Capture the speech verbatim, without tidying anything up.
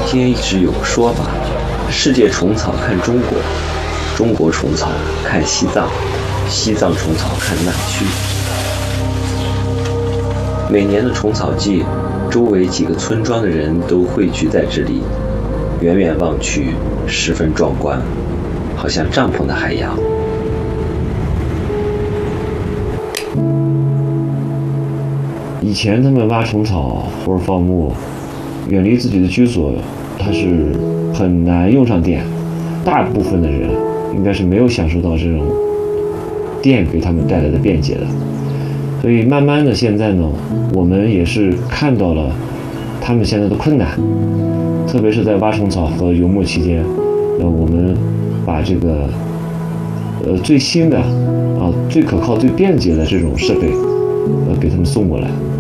间一直有个说法，世界虫草看中国，中国虫草看西藏，西藏虫草看南区。每年的虫草季，周围几个村庄的人都汇聚在这里，远远望去十分壮观，好像帐篷的海洋。 以前他们挖虫草或者放牧，远离自己的居所，它是很难用上电。大部分的人应该是没有享受到这种电给他们带来的便捷的。所以慢慢的现在呢，我们也是看到了他们现在的困难，特别是在挖虫草和游牧期间，呃，我们把这个呃最新的啊最可靠最便捷的这种设备呃给他们送过来。